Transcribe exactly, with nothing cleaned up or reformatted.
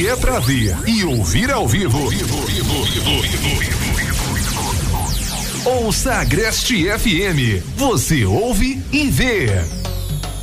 é pra ver e ouvir ao vivo. Ouça Agreste F M. Você ouve e vê.